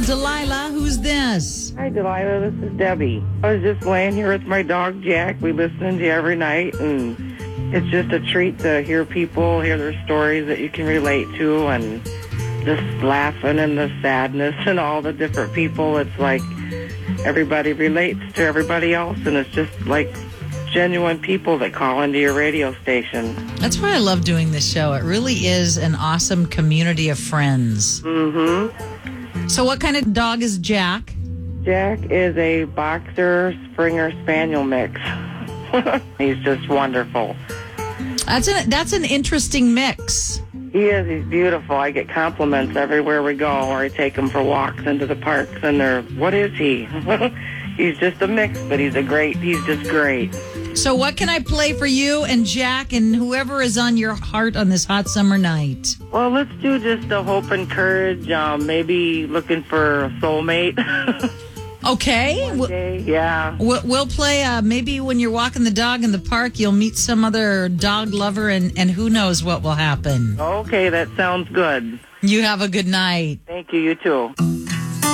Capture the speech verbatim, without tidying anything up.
Delilah. Who's this? Hi, Delilah. This is Debbie. I was just laying here with my dog, Jack. We listen to you every night, and it's just a treat to hear people, hear their stories that you can relate to, and just laughing and the sadness and all the different people. It's like everybody relates to everybody else, and it's just like genuine people that call into your radio station. That's why I love doing this show. It really is an awesome community of friends. Mm-hmm. So what kind of dog is Jack? Jack is a boxer Springer Spaniel mix. He's just wonderful. That's an, that's an interesting mix. He is. He's beautiful. I get compliments everywhere we go, or I take him for walks into the parks, and they're, what is he? He's just a mix, but he's a great, he's just great. So what can I play for you and Jack and whoever is on your heart on this hot summer night? Well, let's do just a hope and courage, um, maybe looking for a soulmate. Okay. One day, yeah. We'll, we'll play, uh, maybe when you're walking the dog in the park, you'll meet some other dog lover, and, and who knows what will happen. Okay, that sounds good. You have a good night. Thank you, you too.